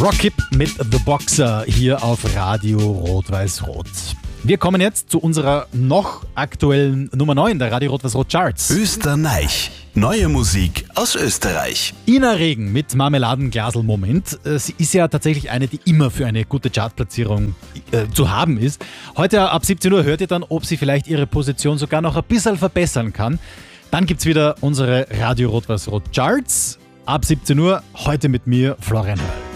Rockip mit The Boxer hier auf Radio Rot-Weiß-Rot. Wir kommen jetzt zu unserer noch aktuellen Nummer 9 der Radio Rot-Weiß-Rot Charts. Österreich. Neue Musik aus Österreich. Ina Regen mit Marmeladenglasel-Moment. Sie ist ja tatsächlich eine, die immer für eine gute Chartplatzierung zu haben ist. Heute ab 17 Uhr hört ihr dann, ob sie vielleicht ihre Position sogar noch ein bisschen verbessern kann. Dann gibt's wieder unsere Radio Rot-Weiß-Rot Charts ab 17 Uhr. Heute mit mir, Florian Höll.